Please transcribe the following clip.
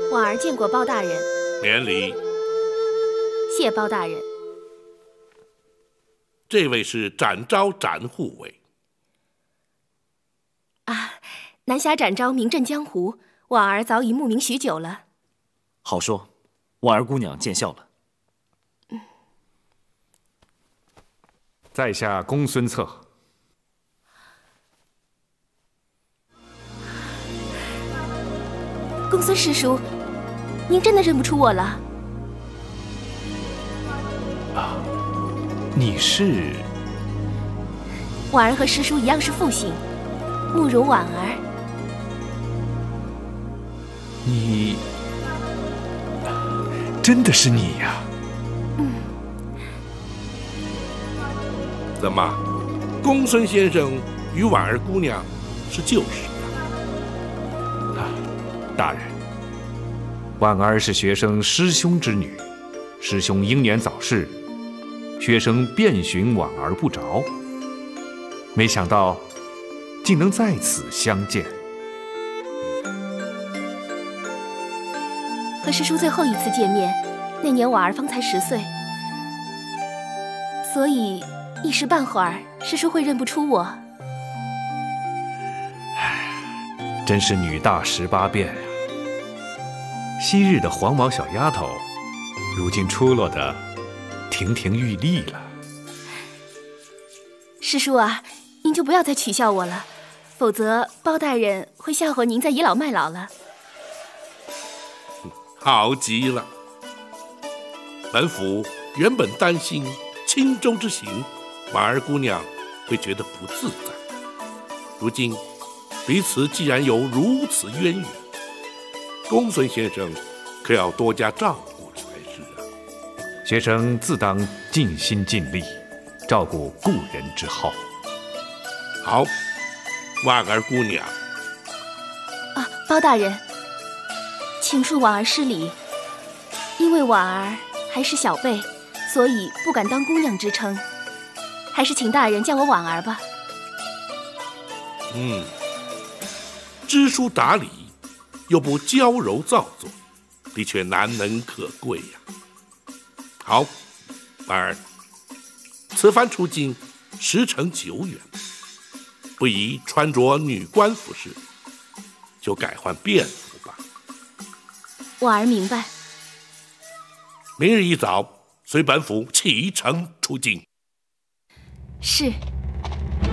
婉儿见过包大人。 免礼。 谢包大人。 这位是展昭展护卫。 啊，南侠展昭名震江湖，婉儿早已慕名许久了。 好说，婉儿姑娘见笑了。 在下公孙策。 公孙师叔，您真的认不出我了？ 啊，你是？ 婉儿和师叔一样是复姓，慕容婉儿。 你真的是你呀？ 怎么，公孙先生与婉儿姑娘是旧识啊？大人，婉儿是学生师兄之女，师兄英年早逝，学生遍寻婉儿不着，没想到竟能在此相见。 和师叔最后一次见面，那年婉儿方才10岁，所以一时半会儿师叔会认不出我。 真是女大18变呀！昔日的黄毛小丫头，如今出落得亭亭玉立了。 师叔啊，您就不要再取笑我了，否则包大人会笑话您在倚老卖老了。 好极了。本府原本担心轻舟之行，婉儿姑娘会觉得不自在。如今彼此既然有如此渊源，公孙先生可要多加照顾才是啊。 学生自当尽心尽力，照顾故人之好。 好，婉儿姑娘。 啊，包大人，请恕婉儿失礼，因为婉儿还是小辈，所以不敢当姑娘之称，还是请大人叫我婉儿吧。 知书达理，又不娇柔造作，的确难能可贵呀。好，婉儿，此番出京时程久远，不宜穿着女官服饰，就改换便服吧。 婉儿明白。 明日一早随本府启程出京。 是。